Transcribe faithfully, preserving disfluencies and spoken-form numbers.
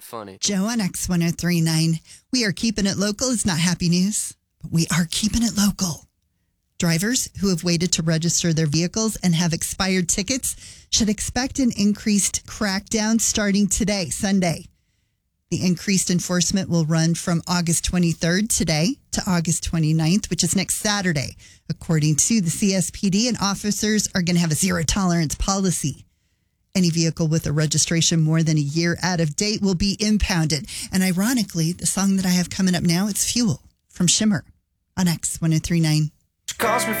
funny. Joe on X one oh three point nine. We are keeping it local. It's not happy news, but we are keeping it local. Drivers who have waited to register their vehicles and have expired tickets should expect an increased crackdown starting today, Sunday. The increased enforcement will run from August twenty-third today to August twenty-ninth, which is next Saturday, according to the C S P D, and officers are going to have a zero tolerance policy. Any vehicle with a registration more than a year out of date will be impounded. And ironically, the song that I have coming up now, it's Fuel from Shimmer on X one oh three point nine. Calls me